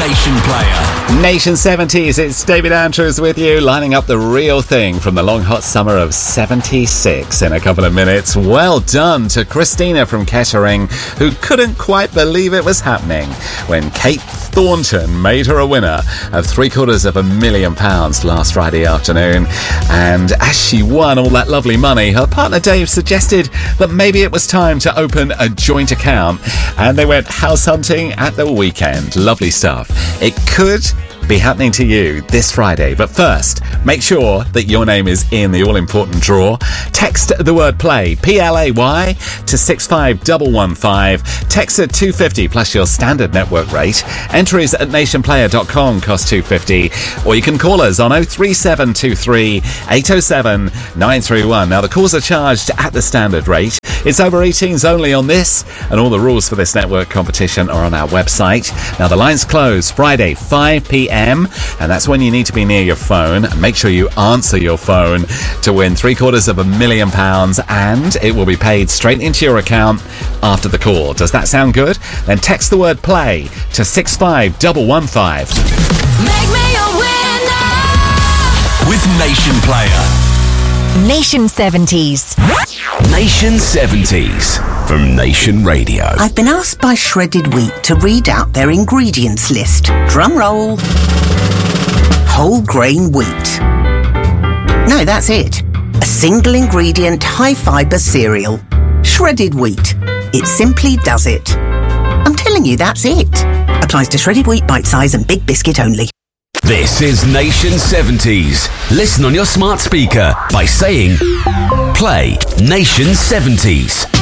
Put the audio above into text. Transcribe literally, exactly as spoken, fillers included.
Nation Player. Nation seventies, it's David Andrews with you, lining up the real thing from the long hot summer of seventy-six in a couple of minutes. Well done to Christina from Kettering, who couldn't quite believe it was happening when Kate Thornton made her a winner of three quarters of a million pounds last Friday afternoon. And as she won all that lovely money, her partner Dave suggested that maybe it was time to open a joint account, and they went house hunting at the weekend. Lovely stuff. It could be happening to you this Friday, but first, make sure that your name is in the all-important draw. Text the word play, P L A Y, to six five one one five. Text at two fifty plus your standard network rate. Entries at nation player dot com cost two fifty, or you can call us on oh three seven two three eight oh seven nine three one. Now, the calls are charged at the standard rate. It's over eighteens only on this, and all the rules for this network competition are on our website. Now, the lines close Friday, five p.m, and that's when you need to be near your phone. Make sure you answer your phone to win three quarters of a million pounds, and it will be paid straight into your account after the call. Does that sound good? Then text the word play to six five one one five. Make me a winner with Nation Player. Nation seventies. Nation seventies from Nation Radio. I've been asked by Shredded Wheat to read out their ingredients list. Drum roll. Whole grain wheat. No, that's it. A single ingredient, high fibre cereal. Shredded wheat. It simply does it. I'm telling you, that's it. Applies to shredded wheat, bite size and big biscuit only. This is Nation seventies. Listen on your smart speaker by saying, play Nation seventies.